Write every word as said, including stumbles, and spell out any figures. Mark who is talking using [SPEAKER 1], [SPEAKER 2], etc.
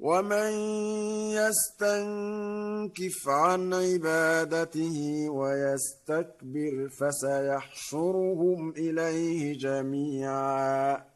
[SPEAKER 1] ومن يستنكف عن عبادته ويستكبر فسيحشرهم إليه جميعا